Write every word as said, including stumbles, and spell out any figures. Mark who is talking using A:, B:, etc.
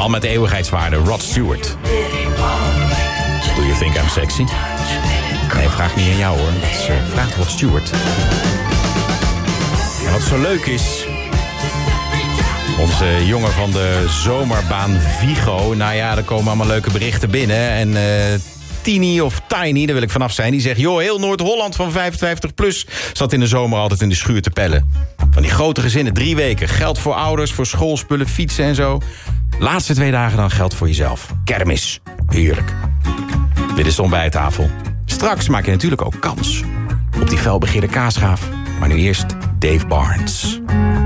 A: Man met eeuwigheidswaarde, Rod Stewart. Do you think I'm sexy? Nee, vraag niet aan jou hoor. Dat is, uh, vraagt Rod Stewart. En wat zo leuk is... Onze jongen van de zomerbaan Vigo. Nou ja, er komen allemaal leuke berichten binnen. En uh, Tini of Tiny, daar wil ik vanaf zijn. Die zegt, joh, heel Noord-Holland van vijfenvijftig plus... zat in de zomer altijd in de schuur te pellen. Van die grote gezinnen, drie weken. Geld voor ouders, voor schoolspullen, fietsen en zo. Laatste twee dagen dan geld voor jezelf. Kermis. Heerlijk. Dit is de ontbijttafel. Straks maak je natuurlijk ook kans op die felbegeerde kaasgaaf. Maar nu eerst Dave Barnes.